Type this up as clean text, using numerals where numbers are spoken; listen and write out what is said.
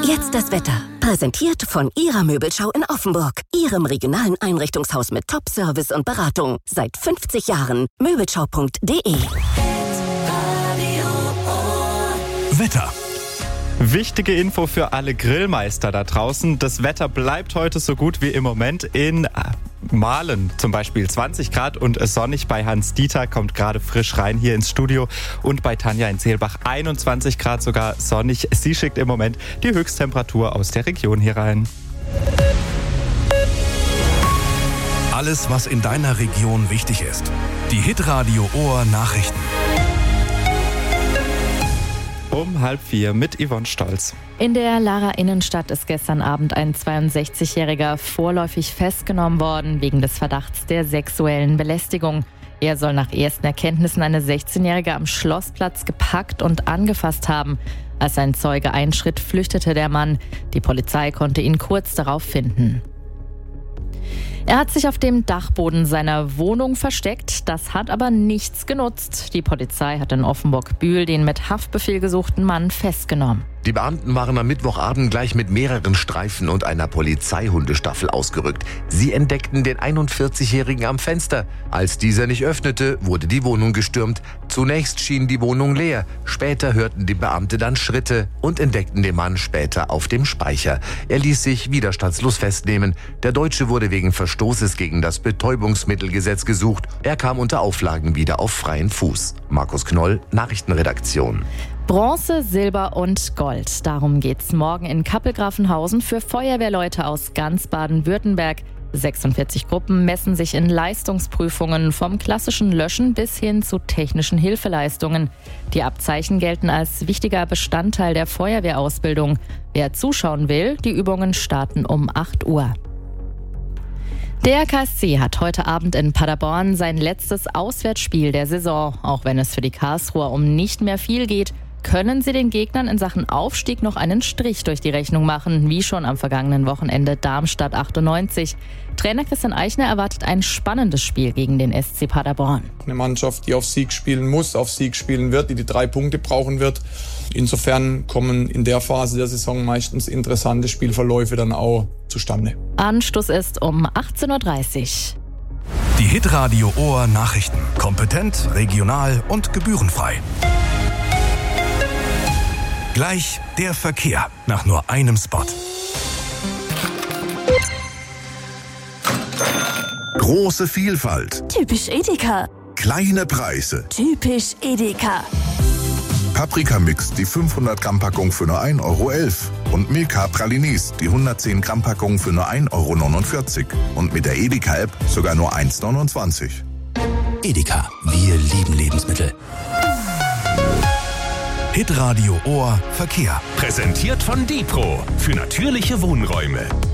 Jetzt das Wetter. Präsentiert von Ihrer Möbelschau in Offenburg. Ihrem regionalen Einrichtungshaus mit Top-Service und Beratung. Seit 50 Jahren. Möbelschau.de. Wetter. Wichtige Info für alle Grillmeister da draußen. Das Wetter bleibt heute so gut wie im Moment in Mahlen. Zum Beispiel 20 Grad und sonnig. Bei Hans-Dieter kommt gerade frisch rein hier ins Studio. Und bei Tanja in Seelbach 21 Grad sogar sonnig. Sie schickt im Moment die Höchsttemperatur aus der Region hier rein. Alles, was in deiner Region wichtig ist. Die Hitradio Ohr Nachrichten. Um 3:30 mit Yvonne Stolz. In der Lahrer Innenstadt ist gestern Abend ein 62-Jähriger vorläufig festgenommen worden wegen des Verdachts der sexuellen Belästigung. Er soll nach ersten Erkenntnissen eine 16-Jährige am Schlossplatz gepackt und angefasst haben. Als ein Zeuge einschritt, flüchtete der Mann. Die Polizei konnte ihn kurz darauf finden. Er hat sich auf dem Dachboden seiner Wohnung versteckt, das hat aber nichts genutzt. Die Polizei hat in Offenburg-Bühl den mit Haftbefehl gesuchten Mann festgenommen. Die Beamten waren am Mittwochabend gleich mit mehreren Streifen und einer Polizeihundestaffel ausgerückt. Sie entdeckten den 41-Jährigen am Fenster. Als dieser nicht öffnete, wurde die Wohnung gestürmt. Zunächst schien die Wohnung leer. Später hörten die Beamte dann Schritte und entdeckten den Mann später auf dem Speicher. Er ließ sich widerstandslos festnehmen. Der Deutsche wurde wegen Verstoßes gegen das Betäubungsmittelgesetz gesucht. Er kam unter Auflagen wieder auf freien Fuß. Markus Knoll, Nachrichtenredaktion. Bronze, Silber und Gold. Darum geht's morgen in Kappelgrafenhausen für Feuerwehrleute aus ganz Baden-Württemberg. 46 Gruppen messen sich in Leistungsprüfungen vom klassischen Löschen bis hin zu technischen Hilfeleistungen. Die Abzeichen gelten als wichtiger Bestandteil der Feuerwehrausbildung. Wer zuschauen will, die Übungen starten um 8 Uhr. Der KSC hat heute Abend in Paderborn sein letztes Auswärtsspiel der Saison. Auch wenn es für die Karlsruher um nicht mehr viel geht, können sie den Gegnern in Sachen Aufstieg noch einen Strich durch die Rechnung machen, wie schon am vergangenen Wochenende Darmstadt 98. Trainer Christian Eichner erwartet ein spannendes Spiel gegen den SC Paderborn. Eine Mannschaft, die auf Sieg spielen muss, auf Sieg spielen wird, die 3 Punkte brauchen wird. Insofern kommen in der Phase der Saison meistens interessante Spielverläufe dann auch zustande. Anstoß ist um 18:30 Uhr. Die Hitradio Ohr Nachrichten. Kompetent, regional und gebührenfrei. Gleich der Verkehr nach nur einem Spot. Große Vielfalt. Typisch Edeka. Kleine Preise. Typisch Edeka. Paprika-Mix, die 500 Gramm Packung für nur 1,11 € und Milka Pralines, die 110 Gramm Packung für nur 1,49 € und mit der Edeka-App sogar nur 1,29 €. Edeka, wir lieben Lebensmittel. Hitradio Ohr Verkehr. Präsentiert von Dipro für natürliche Wohnräume.